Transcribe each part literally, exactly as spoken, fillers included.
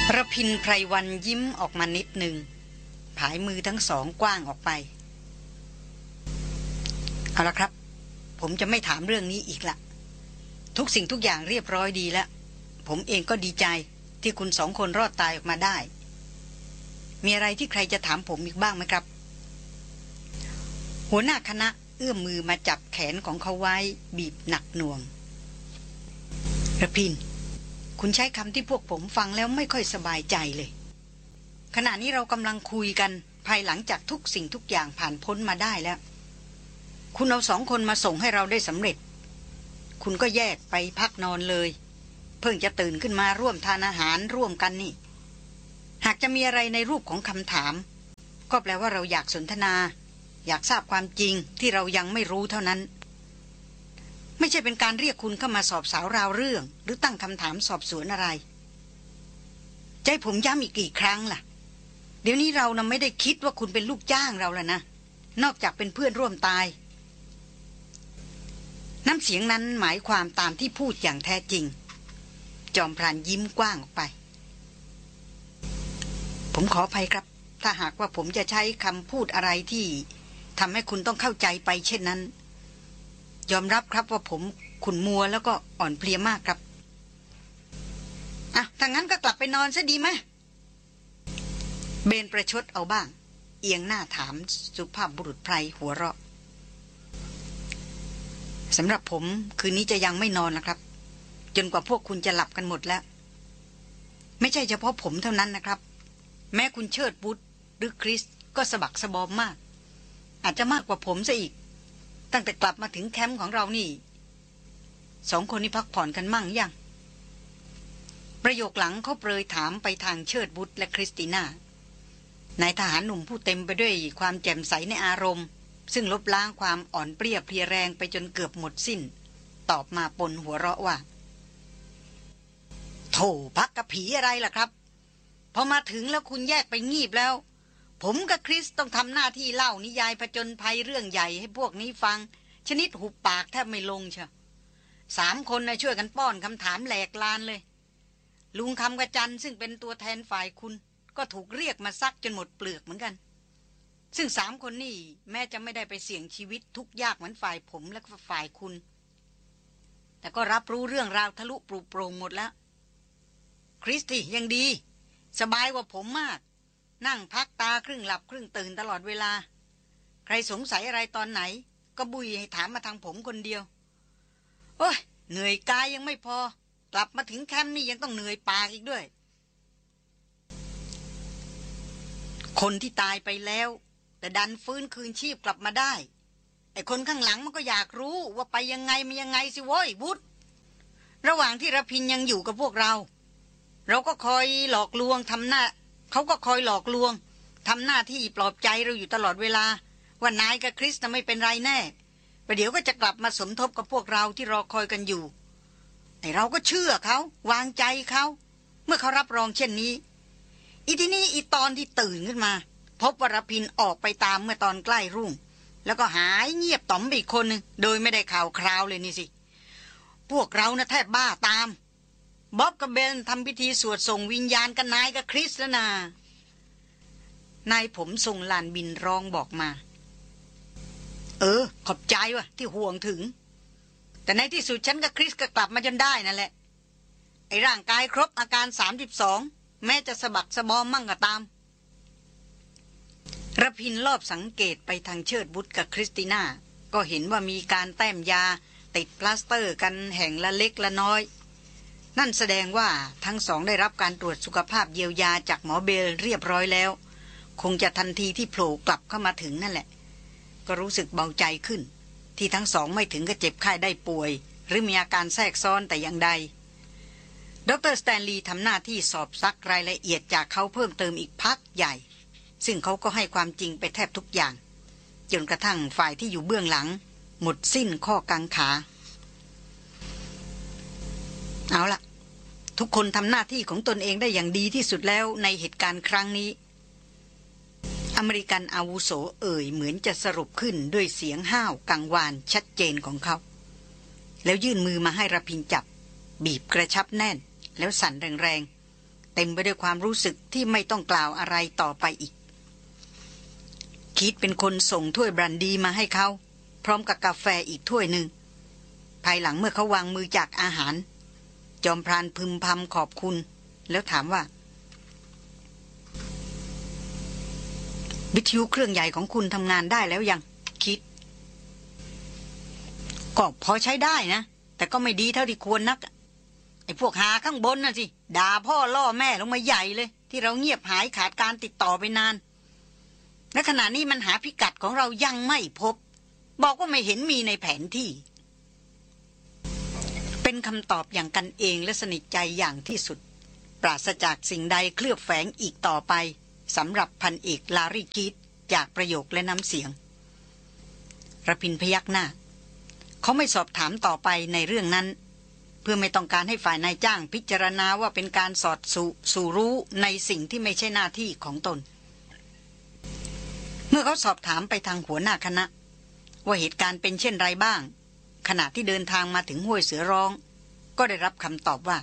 ระพินไพรวันยิ้มออกมานิดหนึ่งผายมือทั้งสองกว้างออกไปเอาละครับผมจะไม่ถามเรื่องนี้อีกละทุกสิ่งทุกอย่างเรียบร้อยดีแล้วผมเองก็ดีใจที่คุณสองคนรอดตายออกมาได้มีอะไรที่ใครจะถามผมอีกบ้างไหมครับหัวหน้าคณะเอื้อมมือมาจับแขนของเขาไว้บีบหนักหน่วงระพินคุณใช้คำที่พวกผมฟังแล้วไม่ค่อยสบายใจเลยขณะนี้เรากำลังคุยกันภายหลังจากทุกสิ่งทุกอย่างผ่านพ้นมาได้แล้วคุณเอาสองคนมาส่งให้เราได้สำเร็จคุณก็แยกไปพักนอนเลยเพิ่งจะตื่นขึ้นมาร่วมทานอาหารร่วมกันนี่หากจะมีอะไรในรูปของคำถามก็แปลว่าเราอยากสนทนาอยากทราบความจริงที่เรายังไม่รู้เท่านั้นไม่ใช่เป็นการเรียกคุณเข้ามาสอบสาวราวเรื่องหรือตั้งคำถามสอบสวนอะไรใจผมย้ำอีกกี่ครั้งล่ะเดี๋ยวนี้เรานะไม่ได้คิดว่าคุณเป็นลูกจ้างเราแล้วนะนอกจากเป็นเพื่อนร่วมตายน้ำเสียงนั้นหมายความตามที่พูดอย่างแท้จริงจอมพรานยิ้มกว้างออกไปผมขออภัยครับถ้าหากว่าผมจะใช้คำพูดอะไรที่ทำให้คุณต้องเข้าใจไปเช่นนั้นยอมรับครับว่าผมขุ่นมัวแล้วก็อ่อนเพลียมากครับอ่ะถ้างั้นก็กลับไปนอนซะดีไหมเบนประชดเอาบ้างเอียงหน้าถามสุภาพบุรุษไพรหัวเราะสำหรับผมคืนนี้จะยังไม่นอนนะครับจนกว่าพวกคุณจะหลับกันหมดแล้วไม่ใช่เฉพาะผมเท่านั้นนะครับแม้คุณเชิดบุตรหรือคริสก็สะบักสะบอมมากอาจจะมากกว่าผมซะอีกตั้งแต่กลับมาถึงแคมป์ของเรานี่สองคนนี้พักผ่อนกันมั่งยังประโยคหลังเขาเปรยถามไปทางเชิดบุตรและคริสติน่านายทหารหนุ่มผู้เต็มไปด้วยความแจ่มใสในอารมณ์ซึ่งลบล้างความอ่อนเปรี้ยเพลียแรงไปจนเกือบหมดสิ้นตอบมาปนหัวเราะว่าโธ่พักกะผีอะไรล่ะครับพอมาถึงแล้วคุณแยกไปงีบแล้วผมกับคริสต้องทำหน้าที่เล่านิยายผจญภัยเรื่องใหญ่ให้พวกนี้ฟังชนิดหุบปากแทบไม่ลงเชียวสามคนนะช่วยกันป้อนคำถามแหลกลานเลยลุงคำกระจันซึ่งเป็นตัวแทนฝ่ายคุณก็ถูกเรียกมาซักจนหมดเปลือกเหมือนกันซึ่งสามคนนี่แม้จะไม่ได้ไปเสี่ยงชีวิตทุกยากเหมือนฝ่ายผมและฝ่ายคุณแต่ก็รับรู้เรื่องราวทะลุปลุกโปร่งหมดแล้วคริสตี้ยังดีสบายกว่าผมมากนั่งพักตาครึ่งหลับครึ่งตื่นตลอดเวลาใครสงสัยอะไรตอนไหนก็บุยให้ถามมาทางผมคนเดียวโอ้ยเหนื่อยกายยังไม่พอกลับมาถึงแคมป์นี่ยังต้องเหนื่อยปากอีกด้วยคนที่ตายไปแล้วแต่ดันฟื้นคืนชีพกลับมาได้ไอ้คนข้างหลังมันก็อยากรู้ว่าไปยังไงมันยังไงสิโว้ยวุฒระหว่างที่ระพินยังอยู่กับพวกเราเราก็คอยหลอกลวงทำหน้าเขาก็คอยหลอกลวงทำหน้าที่ปลอบใจเราอยู่ตลอดเวลาว่านายกับคริสน่ะไม่เป็นไรแน่ประเดี๋ยวก็จะกลับมาสมทบกับพวกเราที่รอคอยกันอยู่ไอ้เราก็เชื่อเขาวางใจเขาเมื่อเขารับรองเช่นนี้อีทีนี้อีตอนที่ตื่นขึ้นมาพบว่าระพินออกไปตามเมื่อตอนใกล้รุ่งแล้วก็หายเงียบต่อมไปอีกคนนึงโดยไม่ได้ข่าวคราวเลยนี่สิพวกเรานะแทบบ้าตามบ๊อบกับเบนทำพิธีสวดส่งวิญญาณกันนายกับคริสแล้วนะนายผมทรงลานบินร้องบอกมาเออขอบใจว่ะที่ห่วงถึงแต่ในที่สุดฉันกับคริสก็กลับมาจนได้นั่นแหละไอ้ร่างกายครบอาการสามสิบสองแม้จะสะบักสะบอมมั่งก็ตามระพินรอบสังเกตไปทางเชิดบุตรกับคริสติน่าก็เห็นว่ามีการแต้มยาติดพลาสเตอร์กันแห่งละเล็กละน้อยนั่นแสดงว่าทั้งสองได้รับการตรวจสุขภาพเยียวยาจากหมอเบลเรียบร้อยแล้วคงจะทันทีที่โผล่กลับเข้ามาถึงนั่นแหละก็รู้สึกเบาใจขึ้นที่ทั้งสองไม่ถึงกับเจ็บไข้ได้ป่วยหรือมีอาการแทรกซ้อนแต่อย่างใดดร.สแตนลีย์ทำหน้าที่สอบซักรายละเอียดจากเขาเพิ่มเติมอีกพักใหญ่ซึ่งเขาก็ให้ความจริงไปแทบทุกอย่างจนกระทั่งฝ่ายที่อยู่เบื้องหลังหมดสิ้นข้อกังขาเอาล่ะทุกคนทำหน้าที่ของตนเองได้อย่างดีที่สุดแล้วในเหตุการณ์ครั้งนี้อเมริกันอาวุโสเอ่ยเหมือนจะสรุปขึ้นด้วยเสียงห้าวกังวานชัดเจนของเขาแล้วยื่นมือมาให้ระพินจับบีบกระชับแน่นแล้วสั่นแรงๆเต็มไปด้วยความรู้สึกที่ไม่ต้องกล่าวอะไรต่อไปอีกคิดเป็นคนส่งถ้วยบรันดีมาให้เขาพร้อมกับกาแฟอีกถ้วยหนึ่งภายหลังเมื่อเขาวางมือจากอาหารจอมพรานพึมพำขอบคุณแล้วถามว่าวิทยุเครื่องใหญ่ของคุณทำงานได้แล้วยังคิดก็พอใช้ได้นะแต่ก็ไม่ดีเท่าที่ควรนักไอ้พวกหาข้างบนน่ะสิด่าพ่อล่อแม่ลงมาใหญ่เลยที่เราเงียบหายขาดการติดต่อไปนานและขณะนี้มันหาพิกัดของเรายังไม่พบบอกว่าไม่เห็นมีในแผนที่เป็นคำตอบอย่างกันเองและสนิทใจอย่างที่สุดปราศจากสิ่งใดเคลือบแฝงอีกต่อไปสำหรับพันเอกลารีกีตจากประโยคและน้ำเสียงระพินพยักหน้าเขาไม่สอบถามต่อไปในเรื่องนั้นเพื่อไม่ต้องการให้ฝ่ายนายจ้างพิจารณาว่าเป็นการสอดสู่สู่รู้ในสิ่งที่ไม่ใช่หน้าที่ของตนเมื่อเขาสอบถามไปทางหัวหน้าคณะว่าเหตุการณ์เป็นเช่นไรบ้างขณะที่เดินทางมาถึงห้วยเสือร้องก็ได้รับคำตอบว่า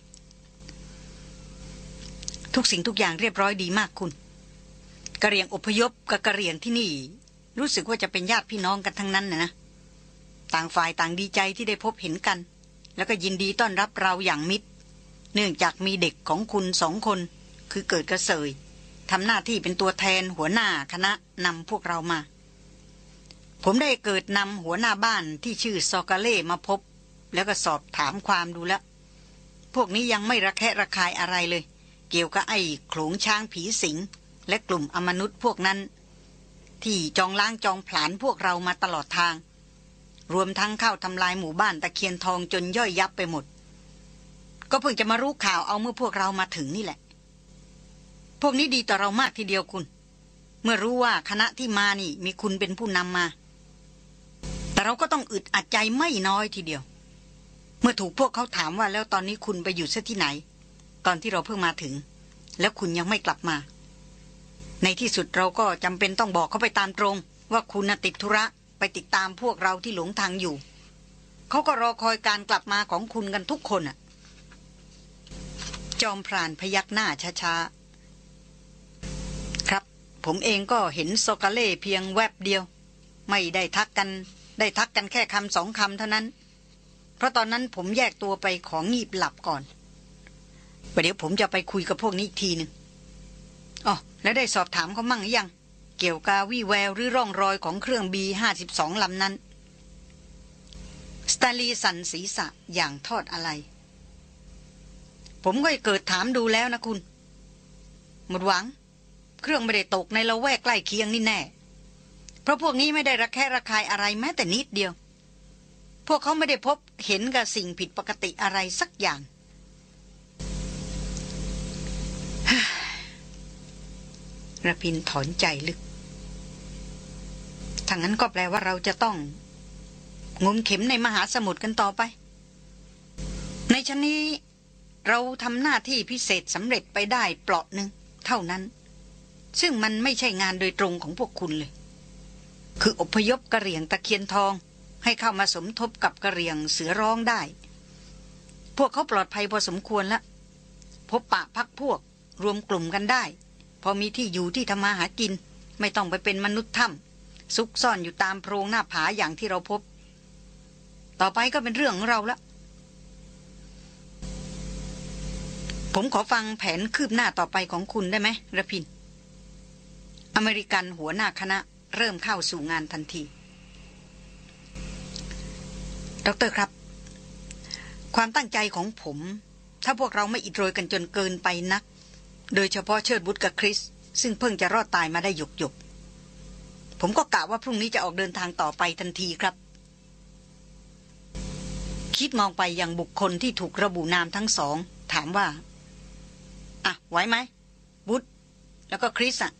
ทุกสิ่งทุกอย่างเรียบร้อยดีมากคุณกะเหรี่ยงอพยพกับกะเหรี่ยงที่นี่รู้สึกว่าจะเป็นญาติพี่น้องกันทั้งนั้นนะนะต่างฝ่ายต่างดีใจที่ได้พบเห็นกันแล้วก็ยินดีต้อนรับเราอย่างมิตรเนื่องจากมีเด็กของคุณสองคนคือเกิดกระเสยทำหน้าที่เป็นตัวแทนหัวหน้าคณะนำพวกเรามาผมได้เกิดนำหัวหน้าบ้านที่ชื่อซอกาเล่มาพบแล้วก็สอบถามความดูแล้วพวกนี้ยังไม่ระแคะระคายอะไรเลยเกี่ยวกับไอ้โขลงช้างผีสิงและกลุ่มอมนุษย์พวกนั้นที่จองล้างจองผลาญพวกเรามาตลอดทางรวมทั้งเข้าทำลายหมู่บ้านตะเคียนทองจนย่อยยับไปหมดก็เพิ่งจะมารู้ข่าวเอาเมื่อพวกเรามาถึงนี่แหละพวกนี้ดีต่อเรามากทีเดียวคุณเมื่อรู้ว่าคณะที่มานี่มีคุณเป็นผู้นำมาแต่เราก็ต้องอึดอัดใจไม่น้อยทีเดียวเมื่อถูกพวกเขาถามว่าแล้วตอนนี้คุณไปอยู่ซะที่ไหนตอนที่เราเพิ่งมาถึงแล้วคุณยังไม่กลับมาในที่สุดเราก็จำเป็นต้องบอกเขาไปตามตรงว่าคุณติดธุระไปติดตามพวกเราที่หลงทางอยู่เขาก็รอคอยการกลับมาของคุณกันทุกคนอ่ะจอมพรานพยักหน้าช้าๆครับผมเองก็เห็นโซกาเล่เพียงแวบเดียวไม่ได้ทักกันได้ทักกันแค่คำสองคำเท่านั้นเพราะตอนนั้นผมแยกตัวไปของงีบหลับก่อนประเดี๋ยวผมจะไปคุยกับพวกนี้อีกทีหนึ่งอ๋อแล้วได้สอบถามเขามั่งหรือยังเกี่ยวกับวี่แววหรือร่องรอยของเครื่องบีห้าสิบสองลำนั้นสตาลีสันศีรษะอย่างทอดอะไรผมก็เกิดถามดูแล้วนะคุณหมดหวังเครื่องไม่ได้ตกในละแวกใกล้เคียงนี่แน่เพราะพวกนี้ไม่ได้ระแคะระคายอะไรแม้แต่นิดเดียวพวกเขาไม่ได้พบเห็นกับสิ่งผิดปกติอะไรสักอย่างระพินถอนใจลึกถ้างั้นก็แปลว่าเราจะต้องงมเข็มในมหาสมุทรกันต่อไปในชั้นนี้เราทำหน้าที่พิเศษสำเร็จไปได้เปราะหนึ่งเท่านั้นซึ่งมันไม่ใช่งานโดยตรงของพวกคุณเลยคืออพยพกะเหรี่ยงตะเคียนทองให้เข้ามาสมทบกับกะเหรี่ยงเสือร้องได้พวกเขาปลอดภัยพอสมควรแล้วพบปะพักพวกรวมกลุ่มกันได้พอมีที่อยู่ที่ทำมาหากินไม่ต้องไปเป็นมนุษย์ถ้ำซุกซ่อนอยู่ตามโพรงหน้าผาอย่างที่เราพบต่อไปก็เป็นเรื่องของเราละผมขอฟังแผนคืบหน้าต่อไปของคุณได้ไหมระพินอเมริกันหัวหน้าคณะเริ่มเข้าสู่งานทันทีดร.ครับความตั้งใจของผมถ้าพวกเราไม่อิดโรยกันจนเกินไปนักโดยเฉพาะเชิดบุตรกับคริสซึ่งเพิ่งจะรอดตายมาได้หยกหยกผมก็กะว่าพรุ่งนี้จะออกเดินทางต่อไปทันทีครับคิดมองไปยังบุคคลที่ถูกระบุนามทั้งสองถามว่าอ่ะไหวไหมบุตรแล้วก็คริสอะ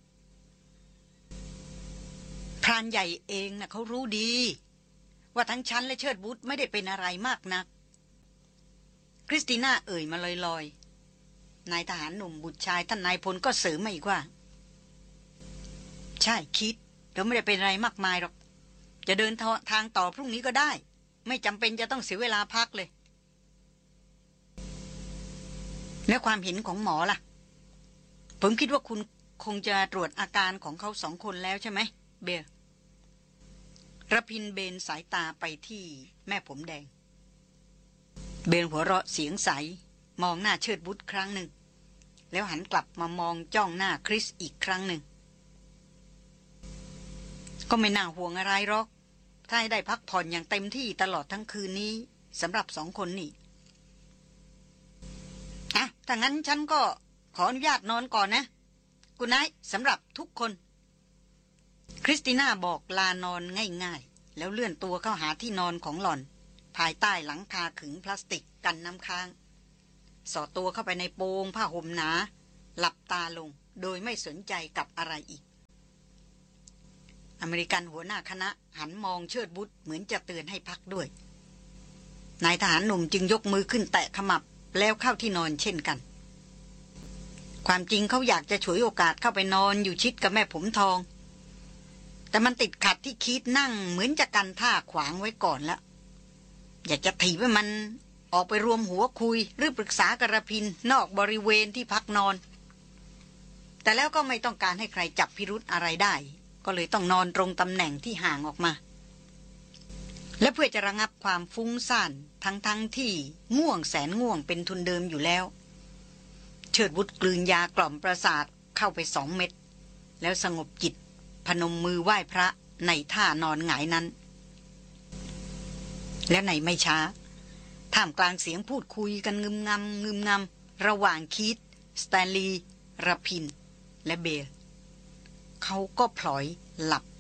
พรานใหญ่เองนะเขารู้ดีว่าทั้งฉันและเชิดบุตรไม่ได้เป็นอะไรมากนักคริสติน่าเอ่ยมาลอยๆนายทหารหนุ่มบุตรชายท่านนายพลก็เสริมมาอีกว่าใช่คิดเราไม่ได้เป็นอะไรมากมายหรอกจะเดินทางต่อพรุ่งนี้ก็ได้ไม่จำเป็นจะต้องเสียเวลาพักเลยแล้วความเห็นของหมอล่ะผมคิดว่าคุณคงจะตรวจอาการของเขาสองคนแล้วใช่ไหมเบลระพินเบนสายตาไปที่แม่ผมแดงเบลหัวเราะเสียงใสมองหน้าเชิดบุตรครั้งหนึ่งแล้วหันกลับมามองจ้องหน้าคริสอีกครั้งหนึ่งก็ไม่น่าห่วงอะไรหรอกถ้าให้ได้พักผ่อนอย่างเต็มที่ตลอดทั้งคืนนี้สำหรับสองคนนี่อ่ะถ้างั้นฉันก็ขออนุญาตนอนก่อนนะกุไนท์สำหรับทุกคนคริสติน่าบอกลานอนง่ายๆแล้วเลื่อนตัวเข้าหาที่นอนของหล่อนภายใต้หลังคาขึงพลาสติกกันน้ำค้างสอดตัวเข้าไปในโปงผ้าห่มหนาหลับตาลงโดยไม่สนใจกับอะไรอีกอเมริกันหัวหน้าคณะหันมองเชิดบุตรเหมือนจะเตือนให้พักด้วยนายทหารหนุ่มจึงยกมือขึ้นแตะขมับแล้วเข้าที่นอนเช่นกันความจริงเขาอยากจะฉวยโอกาสเข้าไปนอนอยู่ชิดกับแม่ผมทองแต่มันติดขัดที่คิดนั่งเหมือนจะกันท่าขวางไว้ก่อนแล้วอยากจะถีบให้มันออกไปรวมหัวคุยหรือปรึกษากระพินนอกบริเวณที่พักนอนแต่แล้วก็ไม่ต้องการให้ใครจับพิรุธอะไรได้ก็เลยต้องนอนตรงตำแหน่งที่ห่างออกมาและเพื่อจะระงับความฟุ้งซ่านทั้งๆ ท, ที่ง่วงแสนง่วงเป็นทุนเดิมอยู่แล้วเชิดวุฒกลืนยากล่อมประสาทเข้าไปสองเม็ดแล้วสงบจิตพนมมือไหว้พระในท่านอนหงายนั้นและในไม่ช้าท่ามกลางเสียงพูดคุยกันงึมงำงึมงำระหว่างคีธสแตนลีย์ระพินและเบลเขาก็พลอยหลับ